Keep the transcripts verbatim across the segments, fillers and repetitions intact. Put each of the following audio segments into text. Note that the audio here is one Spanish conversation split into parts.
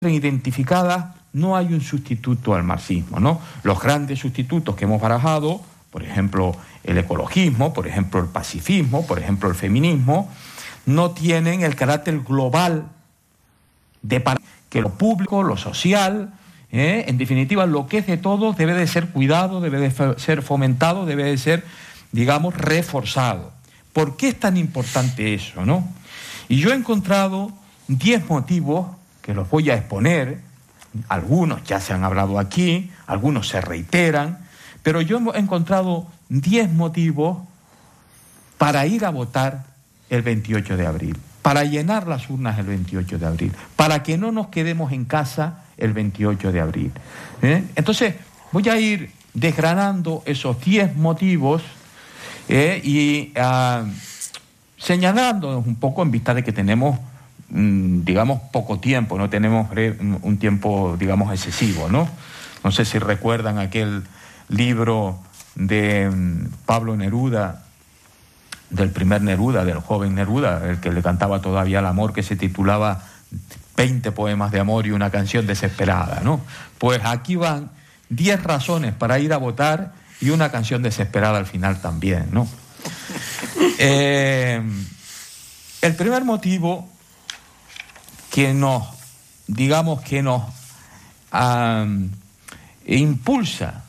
identificadas, no hay un sustituto al marxismo, ¿no? Los grandes sustitutos que hemos barajado, por ejemplo, el ecologismo, por ejemplo, el pacifismo, por ejemplo, el feminismo, no tienen el carácter global de que lo público, lo social, ¿eh? En definitiva, lo que es de todos debe de ser cuidado, debe de ser fomentado, debe de ser, digamos, reforzado. ¿Por qué es tan importante eso, no? Y yo he encontrado diez motivos que los voy a exponer, algunos ya se han hablado aquí, algunos se reiteran, pero yo he encontrado diez motivos para ir a votar el veintiocho de abril, para llenar las urnas el veintiocho de abril, para que no nos quedemos en casa el veintiocho de abril. ¿eh? Entonces, voy a ir desgranando esos diez motivos eh, y uh, señalándonos un poco en vista de que tenemos digamos, poco tiempo, no tenemos un tiempo, digamos, excesivo, ¿no? No sé si recuerdan aquel libro de Pablo Neruda, del primer Neruda, del joven Neruda, el que le cantaba todavía el amor, que se titulaba veinte poemas de amor y una canción desesperada, ¿no? Pues aquí van diez razones para ir a votar y una canción desesperada al final también, ¿no? Eh, el primer motivo que nos, digamos, que nos um, impulsa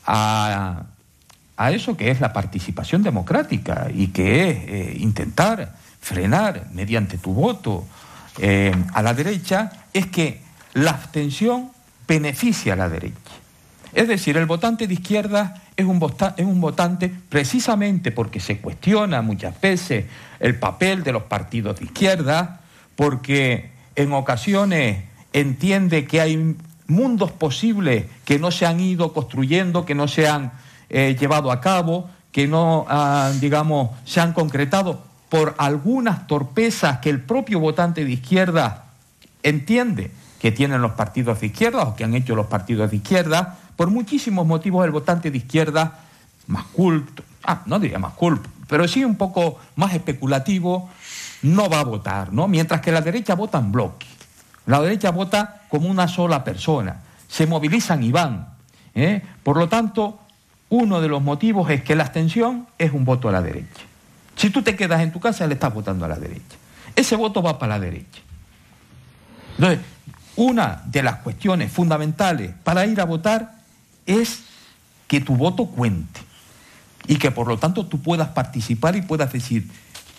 a, a eso que es la participación democrática y que es eh, intentar frenar mediante tu voto eh, a la derecha, es que la abstención beneficia a la derecha. Es decir, el votante de izquierda es un, vota, es un votante precisamente porque se cuestiona muchas veces el papel de los partidos de izquierda, porque en ocasiones entiende que hay mundos posibles que no se han ido construyendo, que no se han eh, llevado a cabo, que no, ah, digamos, se han concretado por algunas torpezas que el propio votante de izquierda entiende que tienen los partidos de izquierda o que han hecho los partidos de izquierda. Por muchísimos motivos el votante de izquierda, más culto, ah, no diría más culto, pero sí un poco más especulativo, no va a votar, ¿no? Mientras que la derecha vota en bloque. La derecha vota como una sola persona. Se movilizan y van. ¿eh? Por lo tanto, uno de los motivos es que la abstención es un voto a la derecha. Si tú te quedas en tu casa, le estás votando a la derecha. Ese voto va para la derecha. Entonces, una de las cuestiones fundamentales para ir a votar es que tu voto cuente. Y que, por lo tanto, tú puedas participar y puedas decir: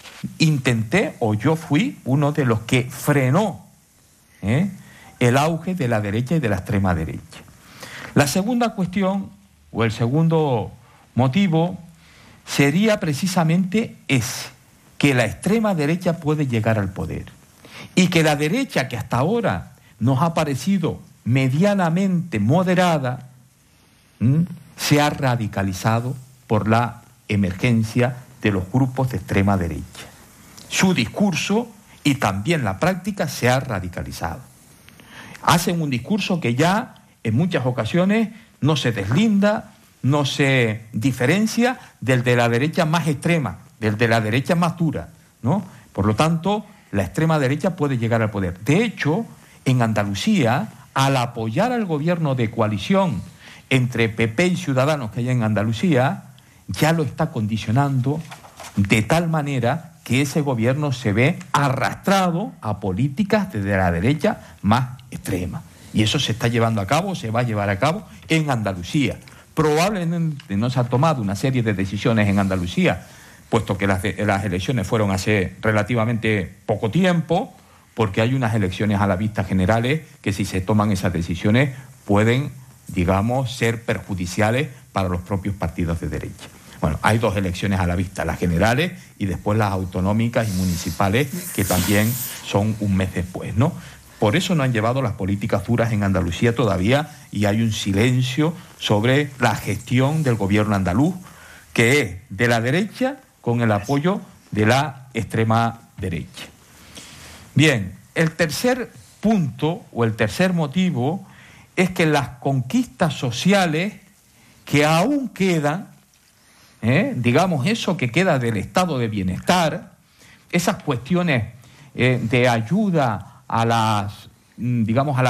intenté o yo fui uno de los que frenó ¿eh? el auge de la derecha y de la extrema derecha. La segunda cuestión, o el segundo motivo, sería precisamente ese, que la extrema derecha puede llegar al poder y que la derecha, que hasta ahora nos ha parecido medianamente moderada, ¿m? se ha radicalizado por la emergencia de los grupos de extrema derecha. Su discurso y también la práctica se ha radicalizado. Hacen un discurso que ya en muchas ocasiones no se deslinda, no se diferencia del de la derecha más extrema, del de la derecha más dura, ¿no? Por lo tanto, la extrema derecha puede llegar al poder. De hecho, en Andalucía, al apoyar al gobierno de coalición entre P P y Ciudadanos que hay en Andalucía, ya lo está condicionando de tal manera que ese gobierno se ve arrastrado a políticas desde la derecha más extrema. Y eso se está llevando a cabo, se va a llevar a cabo en Andalucía. Probablemente no se ha tomado una serie de decisiones en Andalucía, puesto que las, de, las elecciones fueron hace relativamente poco tiempo, porque hay unas elecciones a la vista generales que, si se toman esas decisiones, pueden, digamos, ser perjudiciales para los propios partidos de derecha. Bueno, hay dos elecciones a la vista, las generales y después las autonómicas y municipales, que también son un mes después, ¿no? Por eso no han llevado las políticas duras en Andalucía todavía y hay un silencio sobre la gestión del gobierno andaluz, que es de la derecha con el apoyo de la extrema derecha. Bien, el tercer punto o el tercer motivo es que las conquistas sociales que aún quedan, ¿Eh? digamos, eso que queda del estado de bienestar, esas cuestiones eh, de ayuda a las, digamos, a la